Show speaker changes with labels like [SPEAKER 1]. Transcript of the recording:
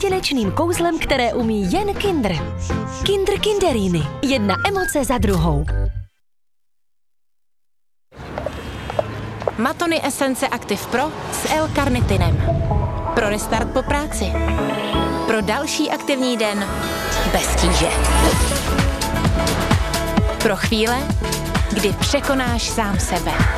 [SPEAKER 1] jedinečným kouzlem, které umí jen Kinder. Kinder Kinderini. Jedna emoce za druhou.
[SPEAKER 2] Matony Esence Active Pro s L-karnitinem. Pro restart po práci. Pro další aktivní den bez tíže. Pro chvíle, kdy překonáš sám sebe.